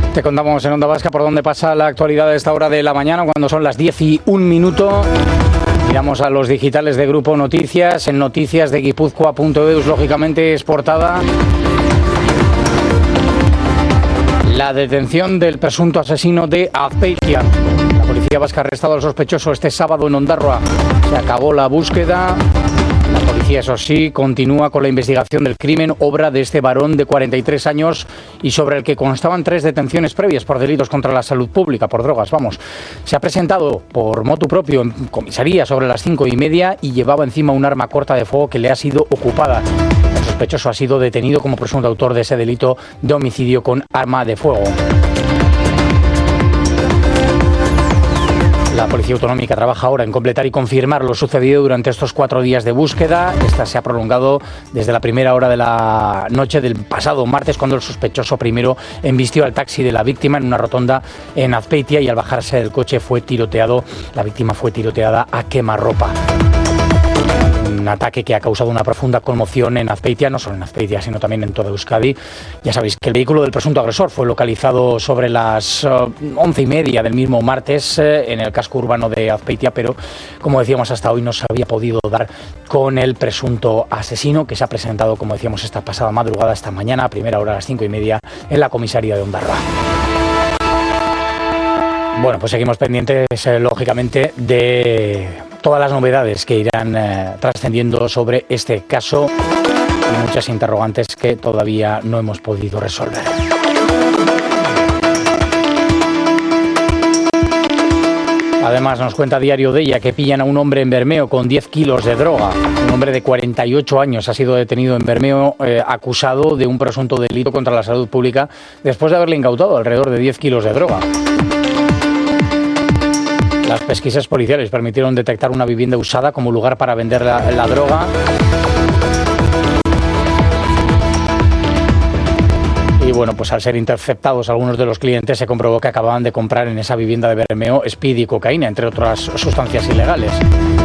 Te contamos en Onda Vasca por dónde pasa la actualidad a esta hora de la mañana, cuando son las 10:01. Miramos a los digitales de Grupo Noticias, en noticias de Guipúzcoa.eus, lógicamente es portada. La detención del presunto asesino de Azpeitia. La policía vasca ha arrestado al sospechoso este sábado en Ondarroa. Se acabó la búsqueda. La policía, eso sí, continúa con la investigación del crimen, obra de este varón de 43 años y sobre el que constaban 3 detenciones previas por delitos contra la salud pública, por drogas, vamos. Se ha presentado por motu propio en comisaría sobre las 5:30 y llevaba encima un arma corta de fuego que le ha sido ocupada. El sospechoso ha sido detenido como presunto autor de ese delito de homicidio con arma de fuego. La Policía Autonómica trabaja ahora en completar y confirmar lo sucedido durante estos 4 días de búsqueda. Esta se ha prolongado desde la primera hora de la noche del pasado martes, cuando el sospechoso primero embistió al taxi de la víctima en una rotonda en Azpeitia y al bajarse del coche fue tiroteado. La víctima fue tiroteada a quemarropa. Un ataque que ha causado una profunda conmoción en Azpeitia, no solo en Azpeitia, sino también en toda Euskadi. Ya sabéis que el vehículo del presunto agresor fue localizado sobre las 11:30 del mismo martes en el casco urbano de Azpeitia, pero como decíamos, hasta hoy no se había podido dar con el presunto asesino, que se ha presentado, como decíamos, esta pasada madrugada, esta mañana, a primera hora a las 5:30, en la comisaría de Ondarroa. Bueno, pues seguimos pendientes, lógicamente, de todas las novedades que irán trascendiendo sobre este caso y muchas interrogantes que todavía no hemos podido resolver. Además, nos cuenta Diario de Ella que pillan a un hombre en Bermeo con 10 kilos de droga. Un hombre de 48 años ha sido detenido en Bermeo acusado de un presunto delito contra la salud pública después de haberle incautado alrededor de 10 kilos de droga. Las pesquisas policiales permitieron detectar una vivienda usada como lugar para vender la droga. Y bueno, pues al ser interceptados algunos de los clientes se comprobó que acababan de comprar en esa vivienda de Bermeo speed y cocaína, entre otras sustancias ilegales.